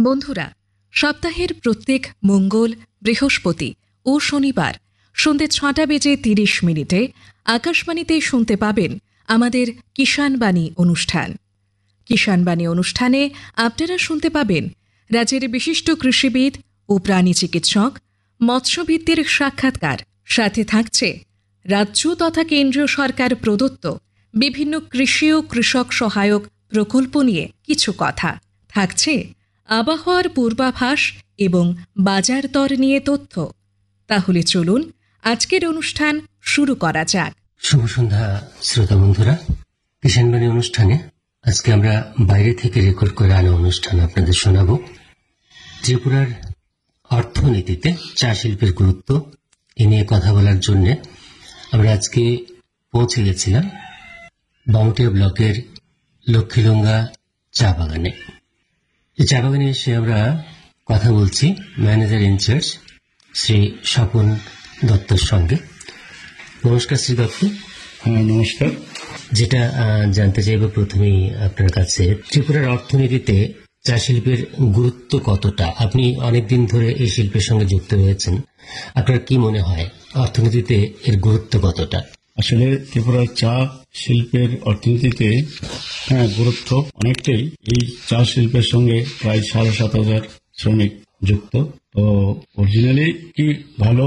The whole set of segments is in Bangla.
বন্ধুরা, সপ্তাহের প্রত্যেক মঙ্গল, বৃহস্পতি ও শনিবার সন্ধ্যে 6:30 আকাশবাণীতে শুনতে পাবেন আমাদের কিষাণবাণী অনুষ্ঠান। কিষাণবাণী অনুষ্ঠানে আপনারা শুনতে পাবেন রাজ্যের বিশিষ্ট কৃষিবিদ ও প্রাণী চিকিৎসক, মৎস্যবিদদের সাক্ষাৎকার। সাথে থাকছে রাজ্য তথা কেন্দ্রীয় সরকার প্রদত্ত বিভিন্ন কৃষি ও কৃষক সহায়ক প্রকল্প নিয়ে কিছু কথা। থাকছে আবহাওয়ার পূর্বাভাস এবং বাজার দর নিয়ে তথ্য। তাহলে চলুন আজকের অনুষ্ঠান শুরু করা যাক। শুভ সন্ধ্যা শ্রোতা বন্ধুরা। কিষাণবাণী অনুষ্ঠানে আজকে আমরা বাইরে থেকে রেকর্ড করে আনা অনুষ্ঠান আপনাদের শোনাবো। ত্রিপুরার অর্থনীতিতে চা শিল্পের গুরুত্ব এ নিয়ে কথা বলার জন্য আমরা আজকে পৌঁছে গেছিলাম বামুটিয়া ব্লকের লক্ষ্মীলুঙ্গা চা বাগানে। এই চা বাগানে এসে আমরা কথা বলছি ম্যানেজার ইনচার্জ শ্রী স্বপন দত্তর সঙ্গে। নমস্কার শ্রী দত্ত। হ্যাঁ, নমস্কার। যেটা জানতে চাইব প্রথমেই আপনার কাছে, ত্রিপুরার অর্থনীতিতে চা শিল্পের গুরুত্ব কতটা? আপনি অনেকদিন ধরে এই শিল্পের সঙ্গে যুক্ত রয়েছেন, আপনার কি মনে হয় অর্থনীতিতে এর গুরুত্ব কতটা? আসলে ত্রিপুরার চা শিল্পের অর্থনীতিতে গুরুত্ব অনেকটাই। এই চা শিল্পের সঙ্গে প্রায় 7,500 শ্রমিক যুক্ত। তো অরিজিনালি কি ভালো,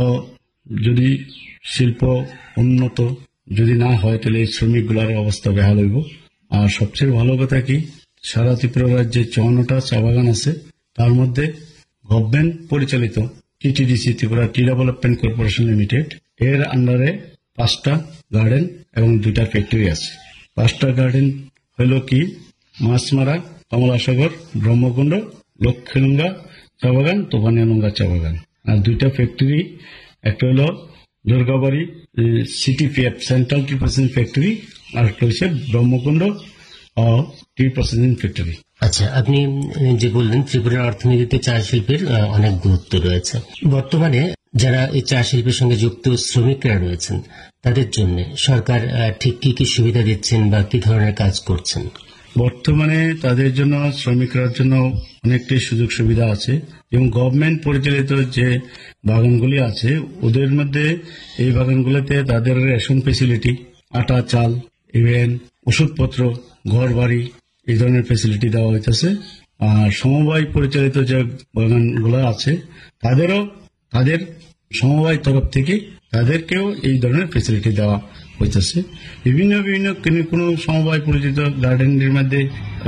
যদি শিল্প উন্নত যদি না হয় তাহলে এই শ্রমিকগুলার অবস্থা বেহাল হইব। আর সবচেয়ে ভালো কথা কি, সারা ত্রিপুরা রাজ্যে 54টা চা বাগান আছে, তার মধ্যে গভর্নমেন্ট পরিচালিত টিটিডিসি ত্রিপুরা টি ডেভেলপমেন্ট কর্পোরেশন লিমিটেড এর আন্ডারে 5টা গার্ডেন এবং 2টা ফ্যাক্টরি আছে। 5টা গার্ডেন হইল কি, মাছমারা, কমলাসাগর, ব্রহ্মকুণ্ড, লক্ষ্মীলুঙ্গা চা বাগান, তোফানিয়ালুঙ্গা চা বাগান। আর 2টা ফ্যাক্টরি, একটা হলো দুর্গাবাড়ি সিটিপিএফ সেন্ট্রাল টি প্রসেসিং ফ্যাক্টরি, আর একটা হচ্ছে ব্রহ্মকুণ্ড টি প্রসেসিং ফ্যাক্টরি। আচ্ছা, আপনি যে বললেন ত্রিপুরার অর্থনীতিতে চা শিল্পের অনেক গুরুত্ব রয়েছে। বর্তমানে যারা এই চা শিল্পের সঙ্গে যুক্ত শ্রমিকরা রয়েছেন তাদের জন্য সরকার ঠিক কি কি সুবিধা দিচ্ছেন বা কি ধরনের কাজ করছেন? বর্তমানে তাদের জন্য, শ্রমিকদের জন্য অনেকটাই সুযোগ সুবিধা আছে, এবং গভর্নমেন্ট পরিচালিত যে বাগানগুলি আছে ওদের মধ্যে এই বাগানগুলোতে তাদের রেশন ফেসিলিটি, আটা চাল, ইভেন ওষুধপত্র, ঘর বাড়ি, এই ধরনের ফেসিলিটি দেওয়া হইতেছে। আর সমবায় পরিচালিত যে বাগানগুলো আছে তাদেরও তাদের সমবায় তরফ থেকে তাদেরকেও এই ধরনের ফেসিলিটি দেওয়া হইতেছে। বিভিন্ন কোনো সমবায় পরিচিত গার্ডেনের মধ্যে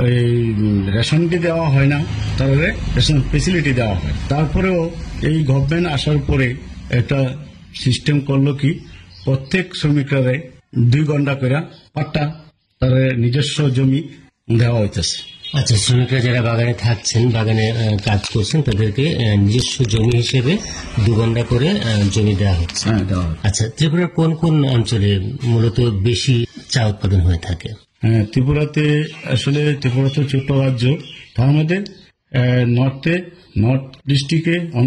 রেশনটি দেওয়া হয় না, তাহলে রেশন ফেসিলিটি দেওয়া হয়। তারপরেও এই গভর্নমেন্ট আসার পরে একটা সিস্টেম করলো কি, প্রত্যেক শ্রমিকরা 2 ঘন্টা করে পাট্টা তাদের নিজস্ব জমি দেওয়া হইতেছে। আচ্ছা, শ্রমিকরা যারা বাগানে থাকছেন, বাগানে কাজ করছেন, তাদেরকে নিজস্ব জমি হিসেবে 2 ঘন্টা করে জমি দেওয়া হচ্ছে। আচ্ছা, ত্রিপুরার কোন কোন অঞ্চলে মূলত বেশি চা উৎপাদন হয়ে থাকে? হ্যাঁ, ত্রিপুরা তো ছোট রাজ্য, তার মধ্যে নর্থ ডিস্ট্রিক্টে